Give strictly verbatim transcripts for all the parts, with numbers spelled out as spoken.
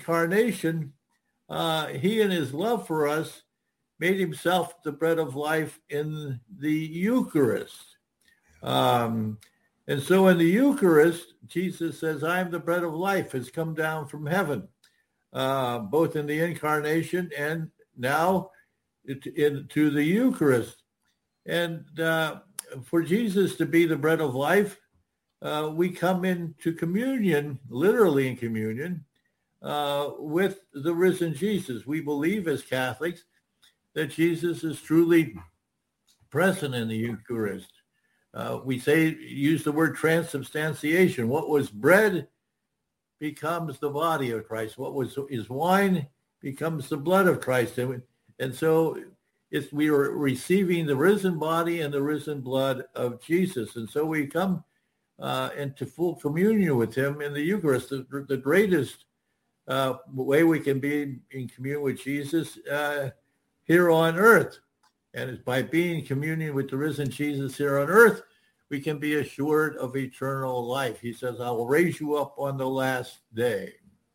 incarnation, uh, he in his love for us made himself the bread of life in the Eucharist. Um, and so in the Eucharist, Jesus says, I am the bread of life, has come down from heaven, uh, both in the incarnation and now into the Eucharist. And uh, for Jesus to be the bread of life, uh, we come into communion, literally in communion, uh, with the risen Jesus. We believe as Catholics that Jesus is truly present in the Eucharist. Uh, we say, use the word transubstantiation. What was bread becomes the body of Christ. What was is wine becomes the blood of Christ. And, and so it's, we are receiving the risen body and the risen blood of Jesus. And so we come uh, into full communion with him in the Eucharist. The, the greatest uh, way we can be in communion with Jesus uh, here on earth. And it's by being in communion with the risen Jesus here on earth, we can be assured of eternal life. He says, I will raise you up on the last day.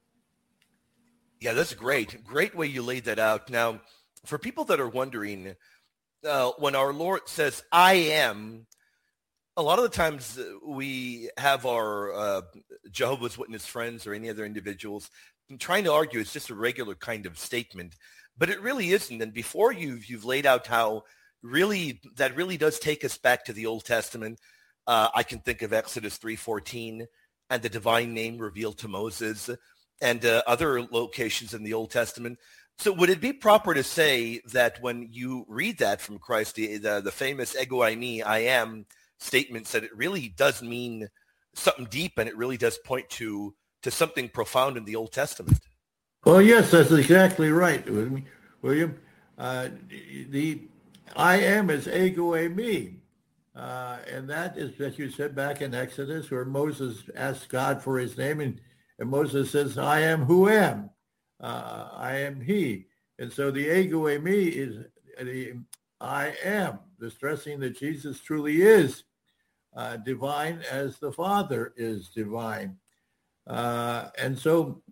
Yeah, that's great. Great way you laid that out. Now, for people that are wondering, uh, when our Lord says, I am, a lot of the times we have our uh, Jehovah's Witness friends or any other individuals trying to argue it's just a regular kind of statement. But it really isn't. And before you've, you've laid out how really that really does take us back to the Old Testament. Uh, I can think of Exodus three fourteen and the divine name revealed to Moses and uh, other locations in the Old Testament. So would it be proper to say that when you read that from Christ, the, the, the famous ego eimi, I am statements, that it really does mean something deep and it really does point to, to something profound in the Old Testament? Well, yes, that's exactly right, William. Uh, the I am is ego eimi. Uh, and that is, as you said back in Exodus, where Moses asked God for his name, and, and Moses says, I am who am. Uh, I am he. And so the ego eimi is the I am, the stressing that Jesus truly is uh, divine as the Father is divine. Uh, and so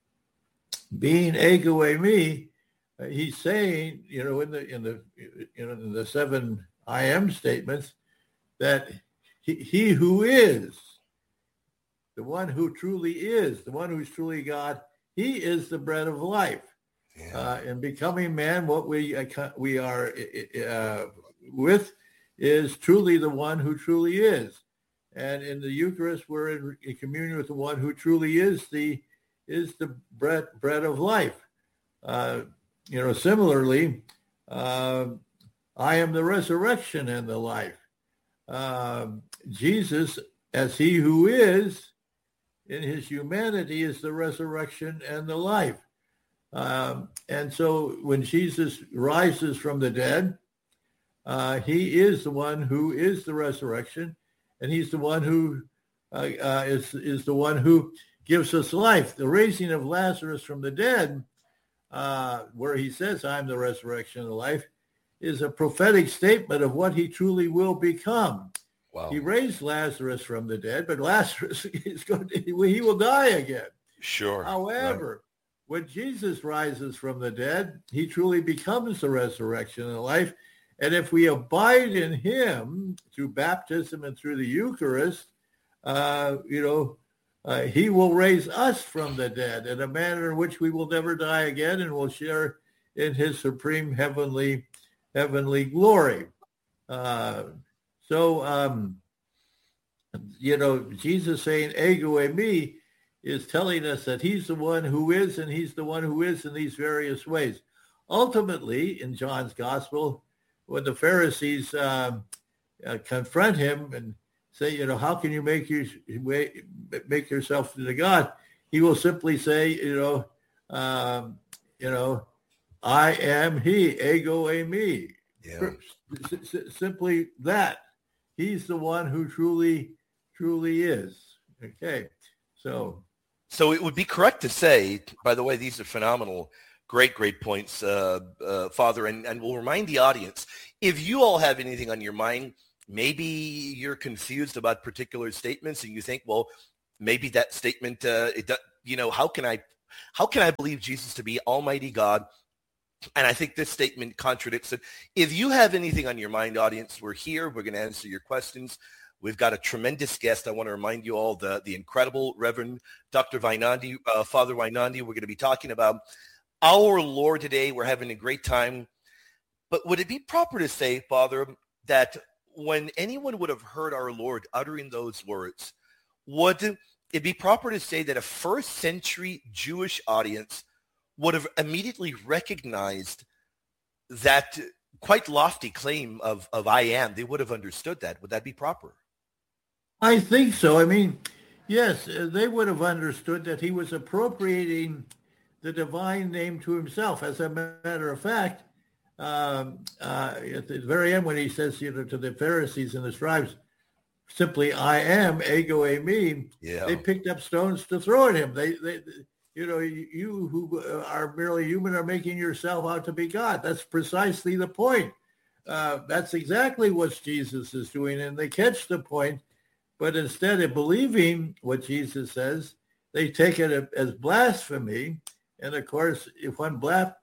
being ego eimi, uh, he's saying, you know, in the in the you know in the seven I am statements, that he, he who is, the one who truly is, the one who's truly God, he is the bread of life. Yeah. Uh, and becoming man, what we uh, we are uh, with is truly the one who truly is. And in the Eucharist, we're in, in communion with the one who truly is the is the bread bread of life. Uh, you know, similarly, uh, I am the resurrection and the life. Uh, Jesus, as he who is, in his humanity, is the resurrection and the life. Um, and so when Jesus rises from the dead, uh, he is the one who is the resurrection, and he's the one who uh, uh, is, is the one who gives us life. The raising of Lazarus from the dead, uh, where he says, I'm the resurrection and the life, is a prophetic statement of what he truly will become. Wow. He raised Lazarus from the dead, but Lazarus is going to, he will die again. Sure. However, right. When Jesus rises from the dead, he truly becomes the resurrection and the life. And if we abide in him through baptism and through the Eucharist, uh, you know, uh, he will raise us from the dead in a manner in which we will never die again and will share in his supreme heavenly heavenly glory. Uh, so, um, you know, Jesus saying, ego eimi, is telling us that he's the one who is, and he's the one who is in these various ways. Ultimately, in John's gospel, when the Pharisees um, uh, confront him and say, you know, how can you make, you, make yourself into God? He will simply say, you know, um, you know, I am he, ego eimi. Yeah. S- s- simply that. He's the one who truly, truly is. Okay. So. So it would be correct to say, by the way, these are phenomenal, great, great points, uh, uh, Father, and, and we'll remind the audience, if you all have anything on your mind, maybe you're confused about particular statements and you think, well, maybe that statement, uh, it, you know, how can I How can I believe Jesus to be Almighty God? And I think this statement contradicts it. If you have anything on your mind, audience, we're here. We're going to answer your questions. We've got a tremendous guest. I want to remind you all the, the incredible Reverend Doctor Vainandi, uh, Father Vainandi. We're going to be talking about our Lord today. We're having a great time. But would it be proper to say, Father, that when anyone would have heard our Lord uttering those words, would it be proper to say that a first century Jewish audience would have immediately recognized that quite lofty claim of, of I am? They would have understood that. Would that be proper? I think so. I mean, yes, they would have understood that he was appropriating the divine name to himself. As a matter of fact, um, uh, at the very end when he says, you know, to the Pharisees and the scribes, simply I am, ego eimi, yeah. They picked up stones to throw at him. They, they, you know, you who are merely human are making yourself out to be God. That's precisely the point. Uh, that's exactly what Jesus is doing, and they catch the point. But instead of believing what Jesus says, they take it as blasphemy. And of course, if one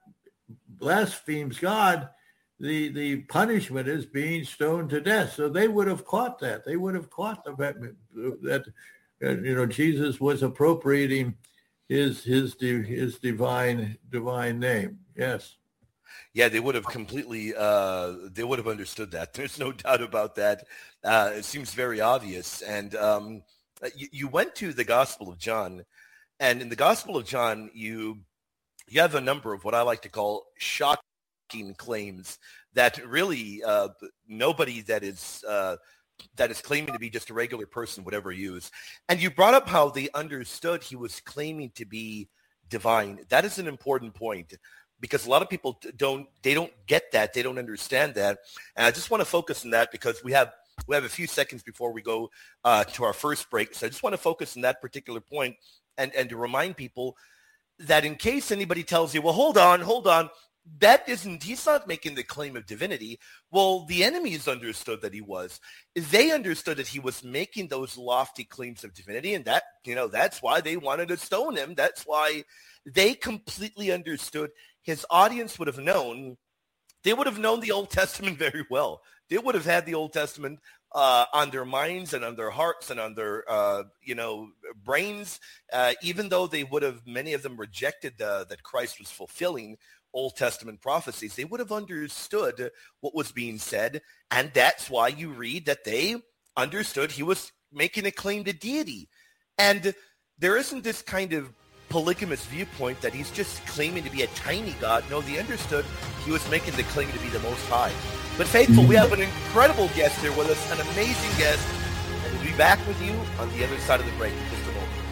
blasphemes God, the, the punishment is being stoned to death. So they would have caught that. They would have caught the fact that, you know, Jesus was appropriating his his his divine divine name. Yes. Yeah, they would have completely, uh, they would have understood that. There's no doubt about that. Uh, it seems very obvious. And um, you, you went to the Gospel of John, and in the Gospel of John, you you have a number of what I like to call shocking claims that really uh, nobody that is uh, that is claiming to be just a regular person would ever use. And you brought up how they understood he was claiming to be divine. That is an important point, because a lot of people don't, they don't get that. They don't understand that. And I just want to focus on that because we have, we have a few seconds before we go uh, to our first break. So I just want to focus on that particular point and, and to remind people that in case anybody tells you, well, hold on, hold on, that isn't, he's not making the claim of divinity. Well, the enemies understood that he was. They understood that he was making those lofty claims of divinity. And that, you know, that's why they wanted to stone him. That's why they completely understood. His audience would have known, they would have known the Old Testament very well. They would have had the Old Testament uh, on their minds and on their hearts and on their, uh, you know, brains, uh, even though they would have, many of them rejected uh, that Christ was fulfilling Old Testament prophecies. They would have understood what was being said. And that's why you read that they understood he was making a claim to deity. And there isn't this kind of polygamous viewpoint that he's just claiming to be a tiny God. No, they understood he was making the claim to be the Most High. But faithful, we have an incredible guest here with us, an amazing guest, and we'll be back with you on the other side of the break in just a moment.